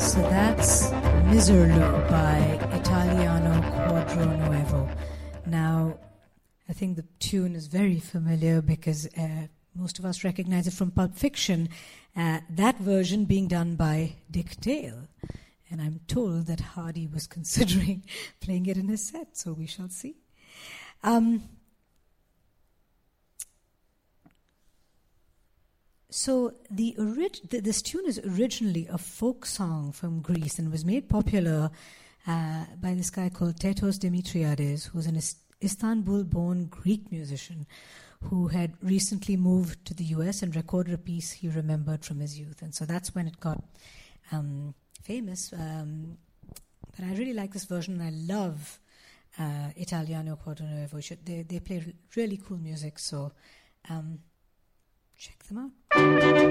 So that's Miserlo by Italiano Quadro Nuevo. Now, I think the tune is very familiar because most of us recognize it from Pulp Fiction, that version being done by Dick Dale. And I'm told that Hardy was considering playing it in his set, so we shall see. So this tune is originally a folk song from Greece and was made popular by this guy called Tetos Dimitriades, who's an Istanbul-born Greek musician who had recently moved to the US and recorded a piece he remembered from his youth. And so that's when it got famous. But I really like this version, and I love Italiano Quadro Nuevo. They play really cool music, so check them out.